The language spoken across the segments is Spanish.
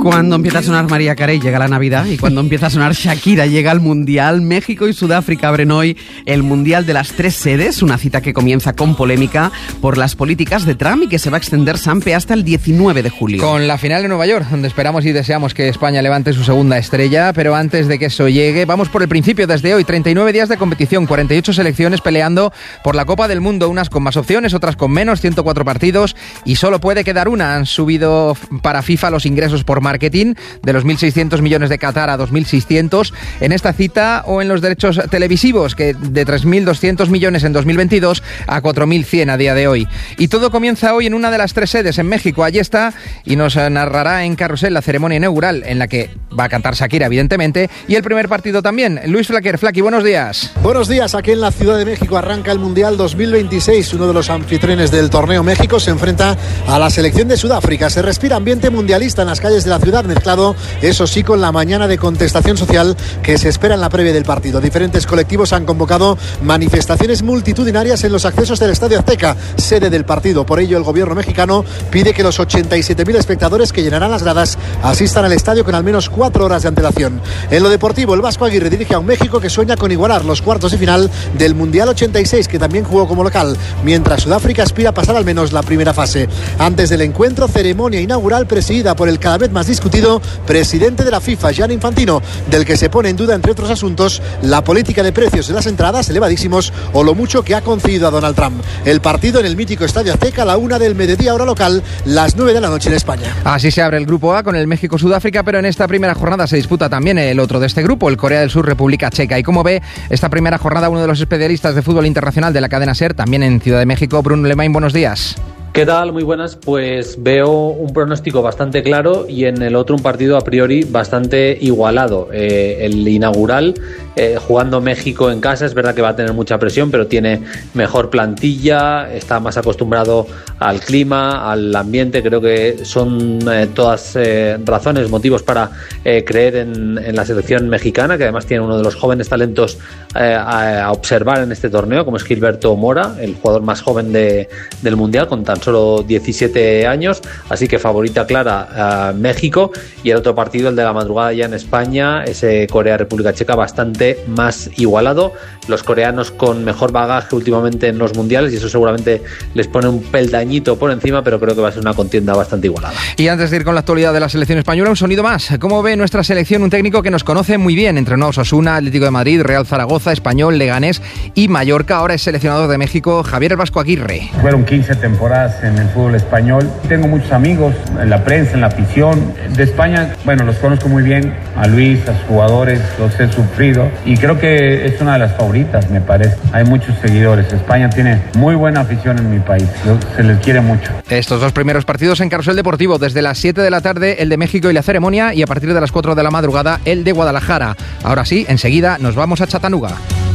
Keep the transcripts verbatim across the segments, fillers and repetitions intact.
Cuando empieza a sonar Mariah Carey llega la Navidad, y cuando empieza a sonar Shakira llega el Mundial. México y Sudáfrica abren hoy el Mundial de las tres sedes, una cita que comienza con polémica por las políticas de Trump y que se va a extender, Sampe, hasta el diecinueve de julio. Con la final en Nueva York, donde esperamos y deseamos que España levante su segunda estrella, pero antes de que eso llegue, vamos por el principio. Desde hoy, treinta y nueve días de competición, cuarenta y ocho selecciones peleando por la Copa del Mundo, unas con más opciones, otras con menos, ciento cuatro partidos y solo puede quedar una. Han subido para FIFA los ingresos por marketing de los mil seiscientos millones de Qatar a dos mil seiscientos en esta cita, o en los derechos televisivos, que de tres mil doscientos millones en dos mil veintidós a cuatro mil cien a día de hoy. Y todo comienza hoy en una de las tres sedes en México. Allí está y nos narrará en Carrusel la ceremonia inaugural, en la que va a cantar Shakira, evidentemente, y el primer partido también. Luis Flaquer. Flaqui, buenos días. Buenos días. Aquí en la Ciudad de México arranca el Mundial dos mil veintiséis. Uno de los anfitriones del torneo, México, se enfrenta a la selección de Sudáfrica. Se respira ambiente mundialista en las calles de la ciudad, mezclado, eso sí, con la mañana de contestación social que se espera en la previa del partido. Diferentes colectivos han convocado manifestaciones multitudinarias en los accesos del Estadio Azteca, sede del partido. Por ello, el gobierno mexicano pide que los ochenta y siete mil espectadores que llenarán las gradas asistan al estadio con al menos cuatro horas de antelación. En lo deportivo, el Vasco Aguirre dirige a un México que sueña con igualar los cuartos de final del Mundial ochenta y seis, que también jugó como local, mientras Sudáfrica aspira a pasar al menos la primera fase. Antes del encuentro, ceremonia inaugural presidida por el cada vez más discutido presidente de la FIFA, Gianni Infantino, del que se pone en duda, entre otros asuntos, la política de precios de las entradas elevadísimos o lo mucho que ha concedido a Donald Trump. El partido en el mítico Estadio Azteca a la una del mediodía hora local, las nueve de la noche en España. Así se abre el grupo A con el México-Sudáfrica, pero en esta primera jornada se disputa también el otro de este grupo, el Corea del Sur-República Checa. Y como ve esta primera jornada, uno de los especialistas de fútbol internacional de la cadena SER, también en Ciudad de México, Bruno Lemain, buenos días. ¿Qué tal? Muy buenas. Pues veo un pronóstico bastante claro y en el otro un partido a priori bastante igualado. Eh, el inaugural, eh, jugando México en casa, es verdad que va a tener mucha presión, pero tiene mejor plantilla, está más acostumbrado al clima, al ambiente. Creo que son eh, todas eh, razones, motivos para eh, creer en, en la selección mexicana, que además tiene uno de los jóvenes talentos eh, a, a observar en este torneo, como es Gilberto Mora, el jugador más joven de, del Mundial, con tan solo diecisiete años, así que favorita clara a México. Y el otro partido, el de la madrugada ya en España, ese Corea-República Checa, bastante más igualado, los coreanos con mejor bagaje últimamente en los mundiales, y eso seguramente les pone un peldañito por encima, pero creo que va a ser una contienda bastante igualada. Y antes de ir con la actualidad de la selección española, un sonido más. ¿Cómo ve nuestra selección? Un técnico que nos conoce muy bien, entrenó a Osasuna, Atlético de Madrid, Real Zaragoza, Español, Leganés y Mallorca. Ahora es seleccionador de México, Javier El Vasco Aguirre. Fueron quince temporadas en el fútbol español. Tengo muchos amigos en la prensa, en la afición. De España, bueno, los conozco muy bien, a Luis, a sus jugadores, los he sufrido y creo que es una de las favoritas, me parece. Hay muchos seguidores. España tiene muy buena afición en mi país. Se les quiere mucho. Estos dos primeros partidos en Carrusel Deportivo, desde las siete de la tarde el de México y la ceremonia, y a partir de las cuatro de la madrugada el de Guadalajara. Ahora sí, enseguida nos vamos a Chattanooga.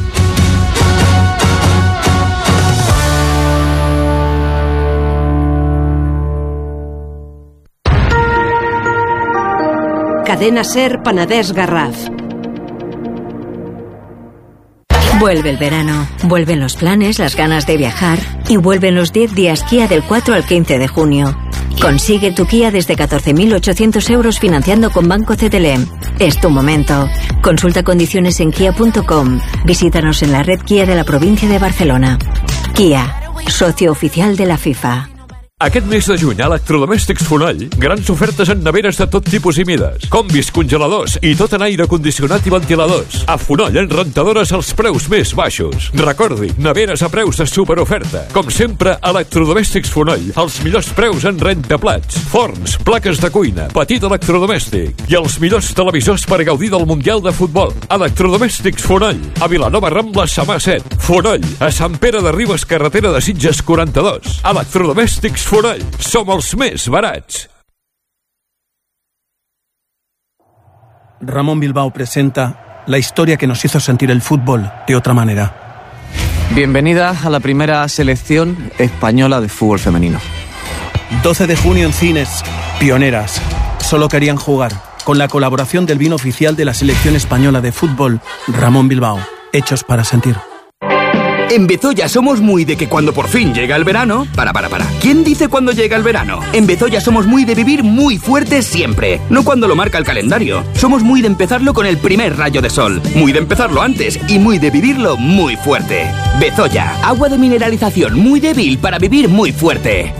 Cadena SER Penedès Garraf. Vuelve el verano, vuelven los planes, las ganas de viajar y vuelven los diez días Kia del cuatro al quince de junio. Consigue tu Kia desde catorce mil ochocientos euros financiando con Banco C T L M. Es tu momento. Consulta condiciones en kia punto com. Visítanos en la red Kia de la provincia de Barcelona. Kia, socio oficial de la FIFA. Aquest mes de juny a Electrodomèstics Fonoll, grans ofertes en neveres de tot tipus i mides, combis, congeladors i tot en aire condicionat i ventiladors. A Fonoll, en rentadores als preus més baixos. Recordi, neveres a preus de superoferta. Com sempre, Electrodomèstics Fonoll, els millors preus en rentaplats, forns, plaques de cuina, petit electrodomèstic i els millors televisors per gaudir del Mundial de Futbol. Electrodomèstics Fonoll, a Vilanova Rambla, Samà set. Fonoll, a Sant Pere de Ribes, carretera de Sitges quaranta-dos. Electrodomèstics Fonoll, som els més barats. Ramón Bilbao presenta la historia que nos hizo sentir el fútbol de otra manera. Bienvenida a la primera selección española de fútbol femenino. doce de junio en cines, pioneras. Solo querían jugar, con la colaboración del vino oficial de la selección española de fútbol, Ramón Bilbao. Hechos para sentir. En Bezoya somos muy de que cuando por fin llega el verano... Para, para, para. ¿Quién dice cuando llega el verano? En Bezoya somos muy de vivir muy fuerte siempre. No cuando lo marca el calendario. Somos muy de empezarlo con el primer rayo de sol. Muy de empezarlo antes y muy de vivirlo muy fuerte. Bezoya. Agua de mineralización muy débil para vivir muy fuerte.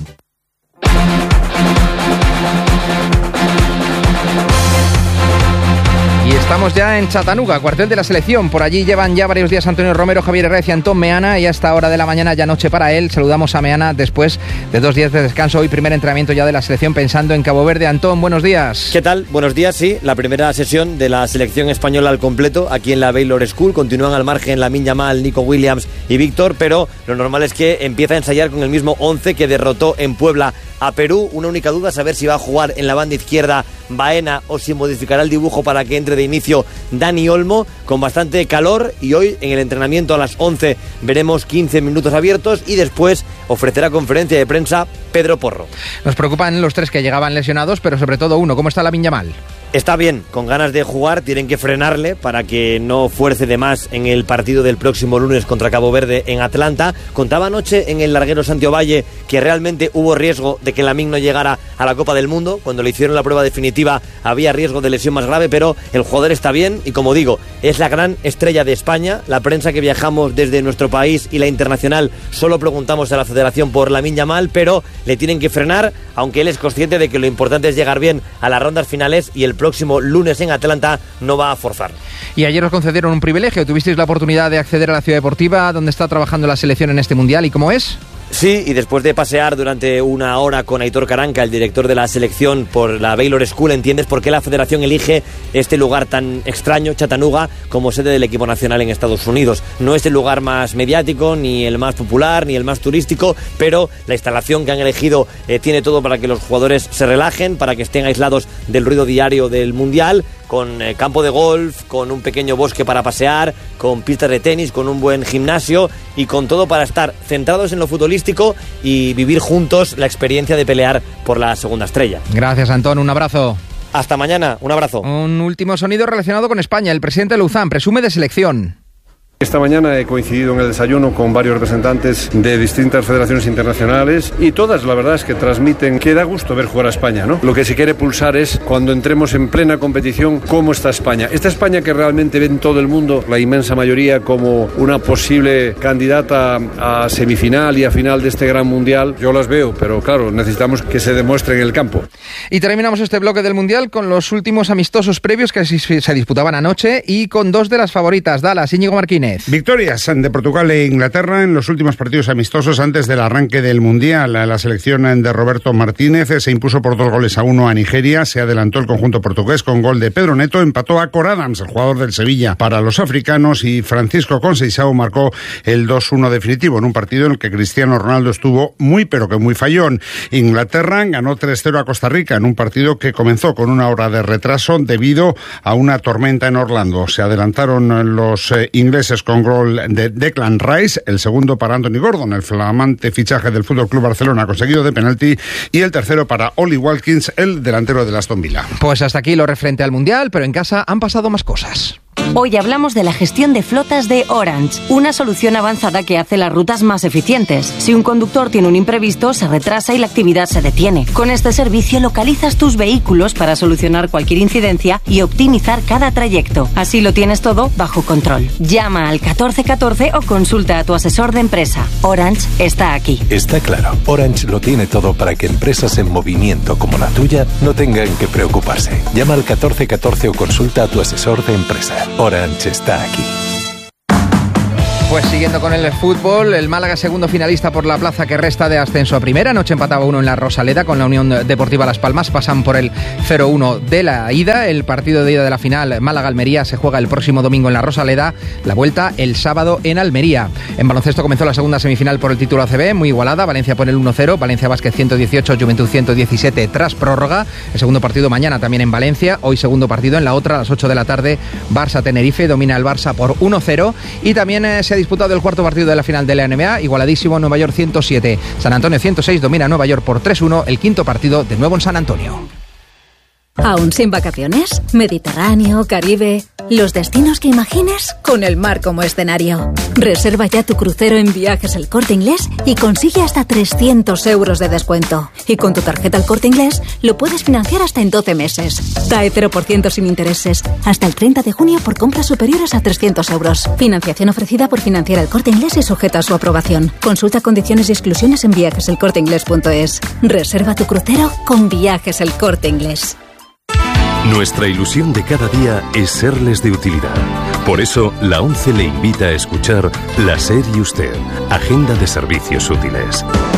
Estamos ya en Chattanooga, cuartel de la selección. Por allí llevan ya varios días Antonio Romero, Javier Herrera y Antón Meana. Y a esta hora de la mañana, ya noche para él. Saludamos a Meana después de dos días de descanso. Hoy primer entrenamiento ya de la selección pensando en Cabo Verde. Antón, buenos días. ¿Qué tal? Buenos días, sí. La primera sesión de la selección española al completo aquí en la Baylor School. Continúan al margen Lamine Yamal, Nico Williams y Víctor, pero lo normal es que empieza a ensayar con el mismo once que derrotó en Puebla a Perú. Una única duda, saber si va a jugar en la banda izquierda Baena o si modificará el dibujo para que entre de inicio Dani Olmo, con bastante calor. Y hoy en el entrenamiento a las once veremos quince minutos abiertos y después ofrecerá conferencia de prensa Pedro Porro. Nos preocupan los tres que llegaban lesionados, pero sobre todo uno. ¿Cómo está Lamine Yamal? Está bien, con ganas de jugar, tienen que frenarle para que no fuerce de más en el partido del próximo lunes contra Cabo Verde en Atlanta. Contaba anoche en el larguero Santiago Valle que realmente hubo riesgo de que Lamine no llegara a la Copa del Mundo. Cuando le hicieron la prueba definitiva había riesgo de lesión más grave, pero el jugador está bien y, como digo, es la gran estrella de España. La prensa que viajamos desde nuestro país y la internacional solo preguntamos a la federación por Lamine Yamal, pero le tienen que frenar, aunque él es consciente de que lo importante es llegar bien a las rondas finales y el próximo lunes en Atlanta no va a forzar. Y ayer os concedieron un privilegio, tuvisteis la oportunidad de acceder a la ciudad deportiva donde está trabajando la selección en este mundial. ¿Y cómo es? Sí, y después de pasear durante una hora con Aitor Caranca, el director de la selección, por la Baylor School, entiendes por qué la federación elige este lugar tan extraño, Chattanooga, como sede del equipo nacional en Estados Unidos. No es el lugar más mediático, ni el más popular, ni el más turístico, pero la instalación que han elegido eh, tiene todo para que los jugadores se relajen, para que estén aislados del ruido diario del Mundial, con eh, campo de golf, con un pequeño bosque para pasear, con pistas de tenis, con un buen gimnasio y con todo para estar centrados en lo futbolístico y vivir juntos la experiencia de pelear por la segunda estrella. Gracias, Antón, un abrazo. Hasta mañana, un abrazo. Un último sonido relacionado con España. El presidente Luzán presume de selección. Esta mañana he coincidido en el desayuno con varios representantes de distintas federaciones internacionales y todas, la verdad, es que transmiten que da gusto ver jugar a España, ¿no? Lo que se quiere pulsar es, cuando entremos en plena competición, cómo está España. Esta España que realmente ve en todo el mundo, la inmensa mayoría, como una posible candidata a semifinal y a final de este gran mundial. Yo las veo, pero claro, necesitamos que se demuestre en el campo. Y terminamos este bloque del mundial con los últimos amistosos previos que se disputaban anoche y con dos de las favoritas. Dallas, Íñigo Martínez. Victorias de Portugal e Inglaterra en los últimos partidos amistosos antes del arranque del Mundial. La selección de Roberto Martínez se impuso por dos goles a uno a Nigeria. Se adelantó el conjunto portugués con gol de Pedro Neto. Empató a Cor Adams, el jugador del Sevilla, para los africanos. Y Francisco Conceição marcó el dos uno definitivo en un partido en el que Cristiano Ronaldo estuvo muy pero que muy fallón. Inglaterra ganó tres cero a Costa Rica en un partido que comenzó con una hora de retraso debido a una tormenta en Orlando. Se adelantaron los eh, ingleses con gol de Declan Rice, el segundo para Anthony Gordon, el flamante fichaje del Fútbol Club Barcelona conseguido de penalti, y el tercero para Oli Watkins, el delantero del Aston Villa. Pues hasta aquí lo referente al Mundial, pero en casa han pasado más cosas. Hoy hablamos de la gestión de flotas de Orange, una solución avanzada que hace las rutas más eficientes. Si un conductor tiene un imprevisto, se retrasa y la actividad se detiene. Con este servicio localizas tus vehículos para solucionar cualquier incidencia y optimizar cada trayecto. Así lo tienes todo bajo control. Llama al catorce catorce o consulta a tu asesor de empresa. Orange está aquí. Está claro, Orange lo tiene todo para que empresas en movimiento como la tuya no tengan que preocuparse. Llama al catorce catorce o consulta a tu asesor de empresa. Orange está aquí. Pues siguiendo con el fútbol, el Málaga segundo finalista por la plaza que resta de ascenso a primera. Anoche empataba uno en la Rosaleda con la Unión Deportiva Las Palmas. Pasan por el cero uno de la ida. El partido de ida de la final Málaga-Almería se juega el próximo domingo en la Rosaleda. La vuelta el sábado en Almería. En baloncesto comenzó la segunda semifinal por el título A C B, muy igualada. Valencia pone el uno cero, Valencia Basket ciento dieciocho, Juventud ciento diecisiete tras prórroga. El segundo partido mañana también en Valencia. Hoy segundo partido en la otra a las ocho de la tarde. Barça-Tenerife, domina el Barça por uno cero. Y también eh, se ha disputado el cuarto partido de la final de la N B A, igualadísimo, Nueva York ciento siete, San Antonio ciento seis, domina Nueva York por tres uno, el quinto partido de nuevo en San Antonio. ¿Aún sin vacaciones? Mediterráneo, Caribe... Los destinos que imagines con el mar como escenario. Reserva ya tu crucero en Viajes El Corte Inglés y consigue hasta trescientos euros de descuento. Y con tu tarjeta El Corte Inglés lo puedes financiar hasta en doce meses. T A E cero por ciento sin intereses. Hasta el treinta de junio por compras superiores a trescientos euros. Financiación ofrecida por Financiera El Corte Inglés y sujeta a su aprobación. Consulta condiciones y exclusiones en viajes el corte inglés punto es. Reserva tu crucero con Viajes El Corte Inglés. Nuestra ilusión de cada día es serles de utilidad. Por eso, la ONCE le invita a escuchar La SER y Usted, Agenda de Servicios Útiles.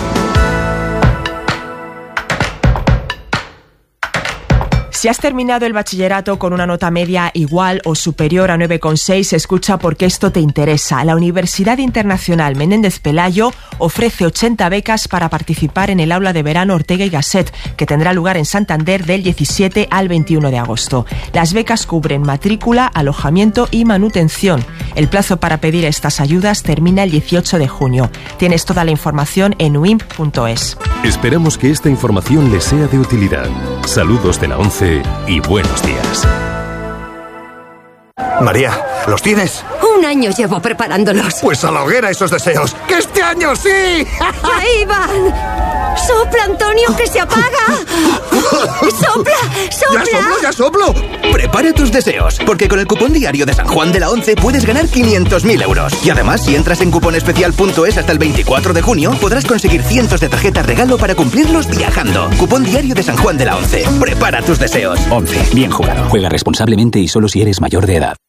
Si has terminado el bachillerato con una nota media igual o superior a nueve coma seis, escucha porque esto te interesa. La Universidad Internacional Menéndez Pelayo ofrece ochenta becas para participar en el aula de verano Ortega y Gasset, que tendrá lugar en Santander del diecisiete al veintiuno de agosto. Las becas cubren matrícula, alojamiento y manutención. El plazo para pedir estas ayudas termina el dieciocho de junio. Tienes toda la información en u i m punto es. Esperamos que esta información les sea de utilidad. Saludos de la ONCE y buenos días. María, ¿los tienes? Un año llevo preparándolos. Pues a la hoguera esos deseos. ¡Que este año sí! ¡Ahí van! ¡Sopla, Antonio, que se apaga! ¡Sopla, sopla! ¡Ya soplo, ya soplo! Prepara tus deseos, porque con el cupón diario de San Juan de la ONCE puedes ganar quinientos mil euros. Y además, si entras en cuponespecial punto es hasta el veinticuatro de junio, podrás conseguir cientos de tarjetas regalo para cumplirlos viajando. Cupón diario de San Juan de la ONCE. Prepara tus deseos. ONCE. Bien jugado. Juega responsablemente y solo si eres mayor de edad.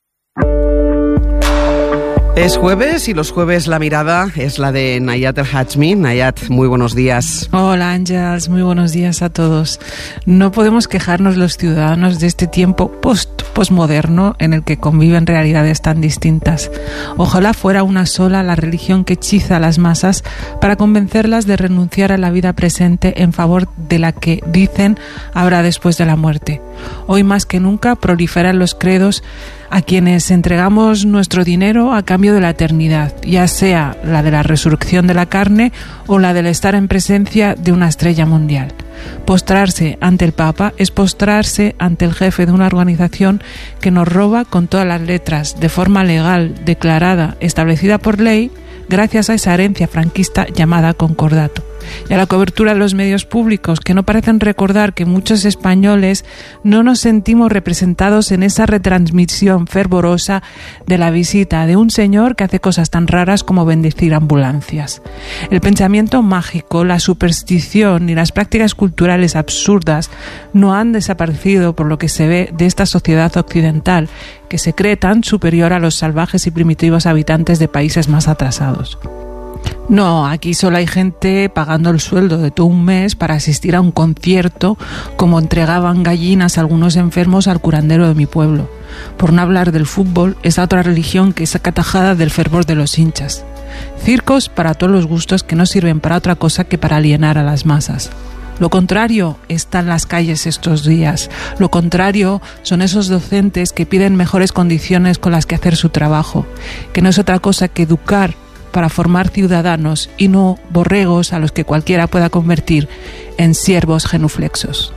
Es jueves y los jueves la mirada es la de Nayat El Hajmi. Nayat, muy buenos días. Hola Ángels, muy buenos días a todos. No podemos quejarnos los ciudadanos de este tiempo post postmoderno en el que conviven realidades tan distintas. Ojalá fuera una sola la religión que hechiza a las masas para convencerlas de renunciar a la vida presente en favor de la que dicen habrá después de la muerte. Hoy más que nunca proliferan los credos a quienes entregamos nuestro dinero a cambio de la eternidad, ya sea la de la resurrección de la carne o la del estar en presencia de una estrella mundial. Postrarse ante el Papa es postrarse ante el jefe de una organización que nos roba con todas las letras, de forma legal, declarada, establecida por ley, gracias a esa herencia franquista llamada concordato. Y a la cobertura de los medios públicos, que no parecen recordar que muchos españoles no nos sentimos representados en esa retransmisión fervorosa de la visita de un señor que hace cosas tan raras como bendecir ambulancias. El pensamiento mágico, la superstición y las prácticas culturales absurdas no han desaparecido por lo que se ve de esta sociedad occidental, que se cree tan superior a los salvajes y primitivos habitantes de países más atrasados. No, aquí solo hay gente pagando el sueldo de todo un mes para asistir a un concierto, como entregaban gallinas a algunos enfermos al curandero de mi pueblo. Por no hablar del fútbol, esa otra religión que es acatajada del fervor de los hinchas. Circos para todos los gustos que no sirven para otra cosa que para alienar a las masas. Lo contrario está en las calles estos días. Lo contrario son esos docentes que piden mejores condiciones con las que hacer su trabajo, que no es otra cosa que educar para formar ciudadanos y no borregos a los que cualquiera pueda convertir en siervos genuflexos.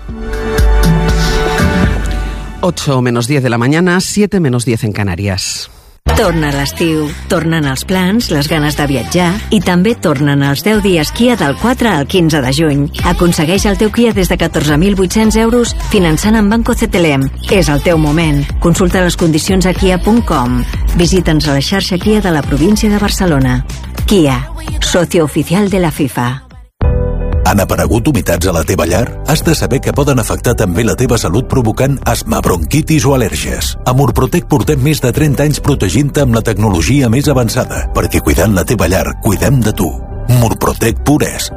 ocho menos diez de la mañana, siete menos diez en Canarias. Torna l'estiu, tornen els plans, les ganes de viatjar i també tornen els deu dies Kia del quatre al quinze de juny. Aconsegueix el teu Kia des de catorze mil vuit-cents euros finançant amb Banco C T L M. És el teu moment. Consulta les condicions a kia punt com. Visita'ns a la xarxa Kia de la província de Barcelona. Kia, socio oficial de la FIFA. Han aparegut humitats a la teva llar? Has de saber que poden afectar també la teva salut provocant asma, bronquitis o al·lèrgies. A Murprotec portem més de trenta anys protegint-te amb la tecnologia més avançada, perquè cuidant la teva llar, cuidem de tu. Murprotec Pures.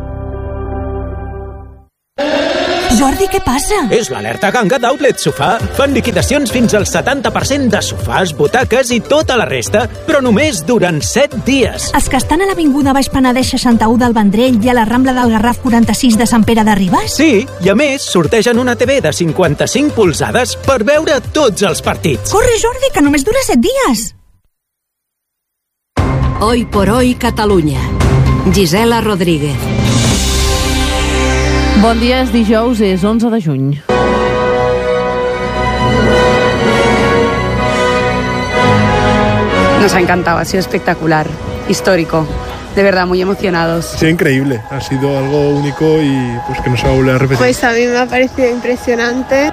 Jordi, què passa? És l'alerta Gangat Outlet Sofà. Fan liquidacions fins al setanta per cent de sofàs, butaques i tota la resta, però només durant set dies. Els que estan a l'Avinguda Baix Penedès seixanta-u del Vendrell i a la Rambla del Garraf quaranta-sis de Sant Pere de Ribes? Sí, i a més sortegen una T V de cinquanta-cinc polzades per veure tots els partits. Corre, Jordi, que només dura set dies. Hoy por hoy Catalunya. Gisela Rodríguez. Bon dia, és dijous, és onze de juny. Nos ha encantado, ha sido espectacular, histórico. De verdad, muy emocionados. Sí, increíble. Ha sido algo único y pues que no se va a volver a repetir. Pues a mí me ha parecido impresionante.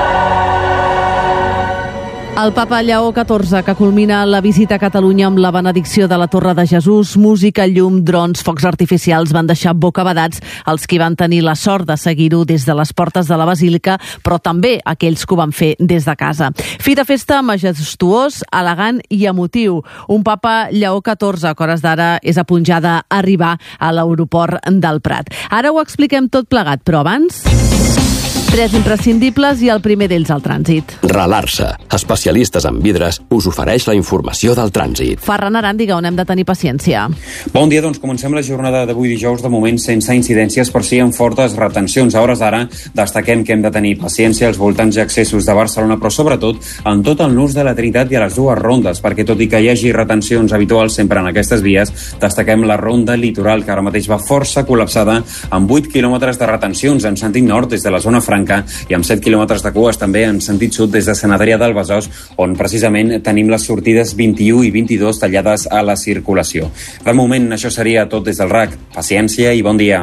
El papa Lleó catorze, que culmina la visita a Catalunya amb la benedicció de la Torre de Jesús, música, llum, drons, focs artificials van deixar bocabadats els qui van tenir la sort de seguir-ho des de les portes de la Basílica, però també aquells que ho van fer des de casa. Fi de festa majestuós, elegant i emotiu. Un papa Lleó catorze, que a hores d'ara és a punt ja d'arribar a l'aeroport del Prat. Ara ho expliquem tot plegat, però abans... Tres imprescindibles i el primer d'ells al trànsit. Ralarsa, especialistes en vidres, us ofereix la informació del trànsit. Ferran Aràndiga, on hem de tenir paciència. Bon dia, doncs comencem la jornada d'avui dijous, de moment sense incidències, però sí amb fortes retencions. A hores d'ara destaquem que hem de tenir paciència als voltants i accessos de Barcelona, però sobretot en tot el nus de la Trinitat i a les dues rondes, perquè tot i que hi hagi retencions habituals sempre en aquestes vies, destaquem la ronda litoral, que ara mateix va força col·lapsada, amb vuit quilòmetres de retencions en sentit nord des de la zona franca i amb set quilòmetres de cues també en sentit sud des de Sant Adrià del Besòs, on precisament tenim les sortides vint-i-u i vint-i-dos tallades a la circulació. De moment, això seria tot des del R A C. Paciència i bon dia.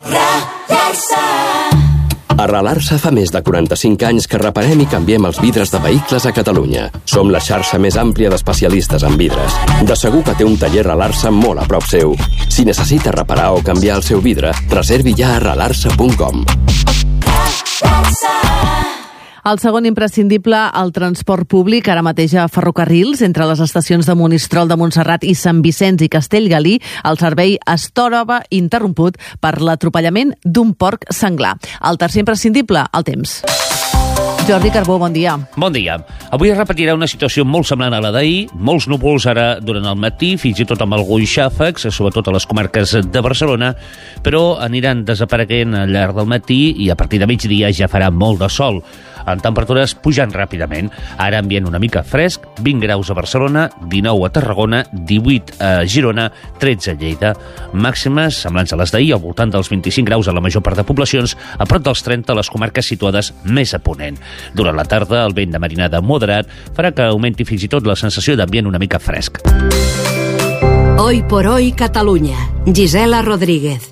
A Ralarsa fa més de quaranta-cinc anys que reparem i canviem els vidres de vehicles a Catalunya. Som la xarxa més àmplia d'especialistes en vidres. De segur que té un taller Ralarsa molt a prop seu. Si necessita reparar o canviar el seu vidre, reservi ja a ralarsa punt com. El segon imprescindible, el transport públic, ara mateix a ferrocarrils, entre les estacions de Monistrol de Montserrat i Sant Vicenç i Castellgalí, el servei es troba interromput per l'atropellament d'un porc senglar. El tercer imprescindible, el temps. Jordi Carbó, bon dia. Bon dia. Avui es repetirà una situació molt semblant a la d'ahir, molts núvols ara durant el matí, fins i tot amb alguns xàfecs, sobretot a les comarques de Barcelona, però aniran desapareguent al llarg del matí i a partir de migdia ja farà molt de sol, amb temperatures pujant ràpidament. Ara ambient una mica fresc, vint graus a Barcelona, dinou a Tarragona, divuit a Girona, tretze a Lleida. Màximes semblants a les d'ahir, al voltant dels vint-i-cinc graus a la major part de poblacions, a prop dels trenta a les comarques situades més a ponent. Durant la tarda, el vent de marinada moderat farà que augmenti fins i tot la sensació d'ambient una mica fresc. Hoy por hoy Catalunya. Gisela Rodríguez.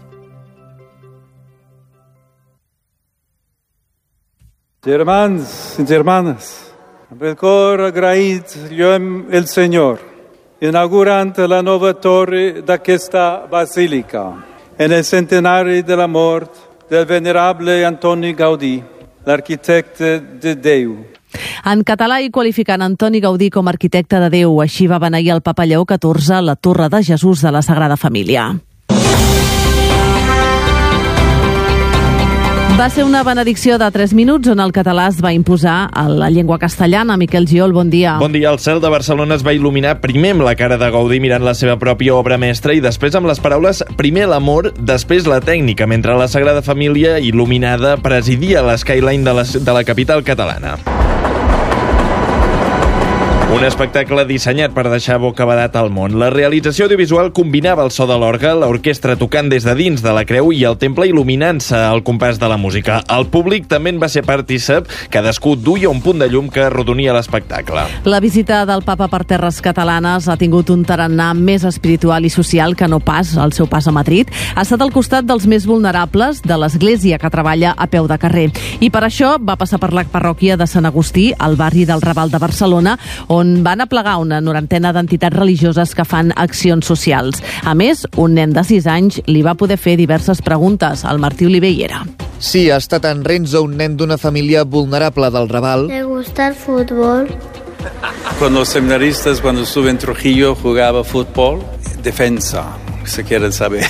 Germans i germanes, amb el cor agraït lluem el Senyor, inaugurant la nova torre d'aquesta basílica, en el centenari de la mort del venerable Antoni Gaudí, l'arquitecte de Déu. En català i qualificant Antoni Gaudí com a arquitecte de Déu, així va beneir el papa Lleó catorze la Torre de Jesús de la Sagrada Família. Va ser una benedicció de tres minuts on el català es va imposar a la llengua castellana. Miquel Giol, bon dia. Bon dia. El cel de Barcelona es va il·luminar primer amb la cara de Gaudí mirant la seva pròpia obra mestra i després amb les paraules primer l'amor, després la tècnica, mentre la Sagrada Família il·luminada presidia l'skyline de la, de la capital catalana. Un espectacle dissenyat per deixar bocabadat al món. La realització audiovisual combinava el so de l'orgue, l'orquestra tocant des de dins de la creu i el temple il·luminant-se al compàs de la música. El públic també en va ser partícip, cadascú duia un punt de llum que arrodonia l'espectacle. La visita del papa per terres catalanes ha tingut un tarannà més espiritual i social que no pas el seu pas a Madrid. Ha estat al costat dels més vulnerables de l'església que treballa a peu de carrer. I per això va passar per la parròquia de Sant Agustí, al barri del Raval de Barcelona, on on van aplegar una norantena d'entitats religioses que fan accions socials. A més, un nen de sis anys li va poder fer diverses preguntes al Martí Oliver hi era. Sí, ha estat en Renzo, un nen d'una família vulnerable del Raval. ¿Te gusta el fútbol? Con los seminaristas, cuando estuve en Trujillo, jugaba fútbol, defensa, si quieren saber.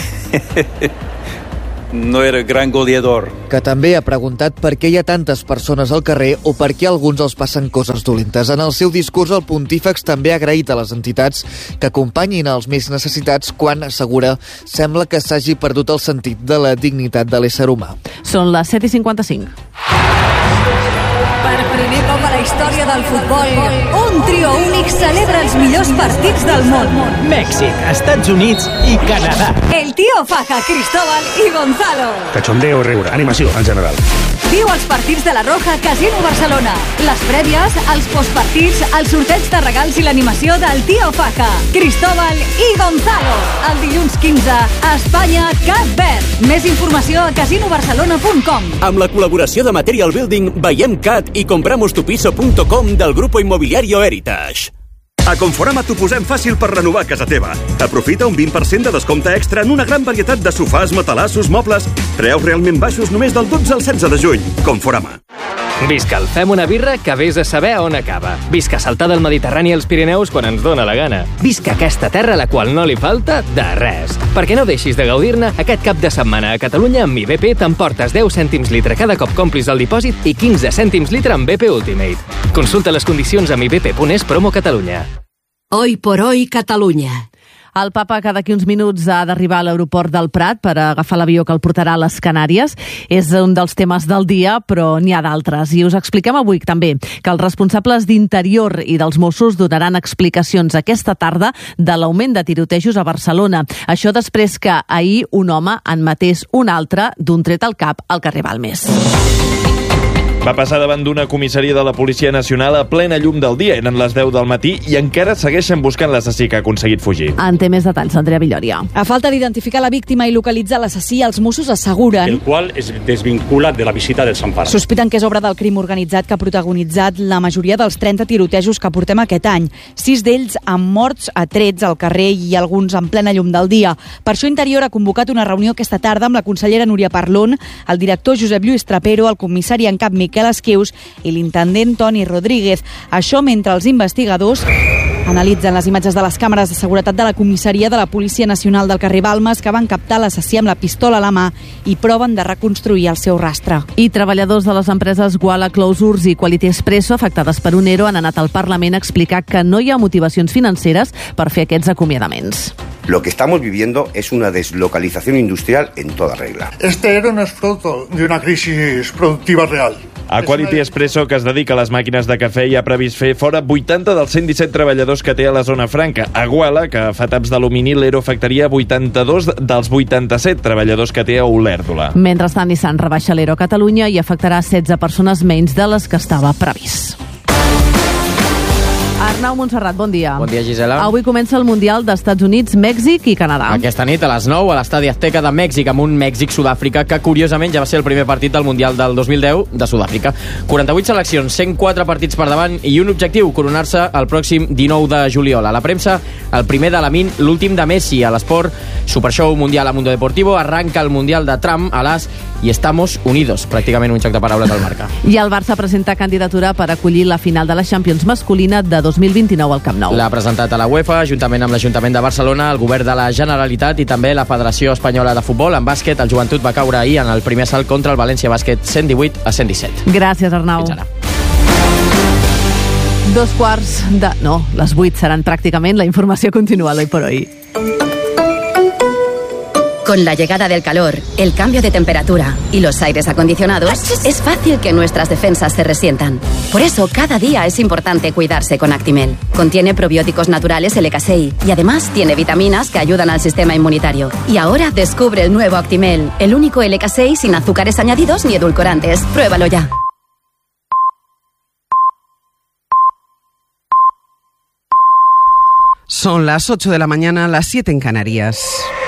No era gran goleador. Que també ha preguntat per què hi ha tantes persones al carrer o per què a alguns els passen coses dolentes. En el seu discurs, el pontífex també ha agraït a les entitats que acompanyin els més necessitats quan, assegura, sembla que s'hagi perdut el sentit de la dignitat de l'ésser humà. Són les set i cinquanta-cinc. Per primer cop a la història del futbol, un trio únic celebra els millors partits del món. Mèxic, Estats Units i Canadà. El tío Faja, Cristóbal i Gonzalo. Cachondeo i riure, animació en general. Viu els partits de la Roja a Casino Barcelona. Les prèvies, els postpartits, el sorteig de regals i l'animació del Tío Faja, Cristóbal i Gonzalo. El dilluns quinze, a Espanya, Cap Verd. Més informació a casino barcelona punt com. Amb la col·laboració de Material Building, Veiem Cat i compramos tu piso punt com del Grupo Inmobiliario Heritage. A Conforama t'ho posem fàcil per renovar casa teva. Aprofita un vint per cent de descompte extra en una gran varietat de sofàs, matalassos, mobles. Preus realment baixos només del dotze al setze de juny. Conforama. Visca el Fem una birra que vés a saber on acaba. Visca saltar del Mediterrani als Pirineus quan ens dóna la gana. Visca aquesta terra a la qual no li falta de res. Perquè no deixis de gaudir-ne, aquest cap de setmana a Catalunya amb I B P t'emportes deu cèntims litre cada cop complis el dipòsit i quinze cèntims litre amb B P Ultimate. Consulta les condicions amb i b p punt es promo Catalunya. Hoy por hoy, Catalunya. El papa cada d'aquí uns minuts ha d'arribar a l'aeroport del Prat per agafar l'avió que el portarà a les Canàries. És un dels temes del dia, però n'hi ha d'altres. I us expliquem avui també que els responsables d'Interior i dels Mossos donaran explicacions aquesta tarda de l'augment de tirotejos a Barcelona. Això després que ahir un home en matés un altre d'un tret al cap al carrer Balmes. Va passar davant d'una comissaria de la Policia Nacional a plena llum del dia. Eren les deu del matí i encara segueixen buscant l'assassí que ha aconseguit fugir. En té més detalls, Andrea Villoria. A falta d'identificar la víctima i localitzar l'assassí, els Mossos asseguren... El qual es desvincula de la visita del Sant Pare. Sospiten que és obra del crim organitzat que ha protagonitzat la majoria dels trenta tirotejos que portem aquest any. Sis d'ells amb morts a trets al carrer i alguns en plena llum del dia. Per això Interior ha convocat una reunió aquesta tarda amb la consellera Núria Parlon, el director Josep Lluís Trapero, el comissari en cap Miquel Miquel Esquius i l'intendent Toni Rodríguez. Això mentre els investigadors analitzen les imatges de les càmeres de seguretat de la comissaria de la Policia Nacional del carrer Balmes que van captar l'assassí amb la pistola a la mà i proven de reconstruir el seu rastre. I treballadors de les empreses Guala Closures i Quality Espresso afectades per un ERO han anat al Parlament a explicar que no hi ha motivacions financeres per fer aquests acomiadaments. Lo que estamos viviendo es una deslocalización industrial en toda regla. Este ERO no es fruto de una crisis productiva real. A Quality Espresso, que es dedica a les màquines de cafè, hi ha previst fer fora vuitanta dels cent disset treballadors que té a la zona franca. A Guala, que fa taps d'alumini, l'ERO afectaria vuitanta-dos dels vuitanta-set treballadors que té a Olèrdola. Mentrestant, Nissan rebaixa l'ERO a Catalunya i afectarà setze persones menys de les que estava previst. Arnau Montserrat, bon dia. Bon dia, Gisela. Avui comença el Mundial d'Estats Units, Mèxic i Canadà. Aquesta nit a les nou a l'Estadi Azteca de Mèxic, amb un Mèxic-Sud-àfrica que curiosament ja va ser el primer partit del Mundial del dos mil deu de Sud-àfrica. quaranta-vuit seleccions, cent quatre partits per davant i un objectiu, coronar-se el pròxim dinou de juliol. A la premsa, el primer de Lamin, l'últim de Messi. A l'esport, Supershow Mundial a Mundo Deportivo, arranca el Mundial de Trump a l'As i estamos unidos, pràcticament un joc de paraules al Marca. I el Barça presenta candidatura per acollir la final de la Champions masculina de dos mil vint-i-nou al Camp Nou. L'ha presentat a la UEFA, juntament amb l'Ajuntament de Barcelona, el Govern de la Generalitat i també la Federació Espanyola de Futbol. En bàsquet, el Joventut va caure ahir en el primer assalt contra el València Bàsquet, cent divuit a cent disset. Gràcies, Arnau. Fins ara. Dos quarts de... No, les vuit seran pràcticament. La informació continua l'Hoy por Hoy. Con la llegada del calor, el cambio de temperatura y los aires acondicionados, es fácil que nuestras defensas se resientan. Por eso, cada día es importante cuidarse con Actimel. Contiene probióticos naturales L K S I y además tiene vitaminas que ayudan al sistema inmunitario. Y ahora descubre el nuevo Actimel, el único L K S I sin azúcares añadidos ni edulcorantes. Pruébalo ya. Son las ocho de la mañana, las siete en Canarias.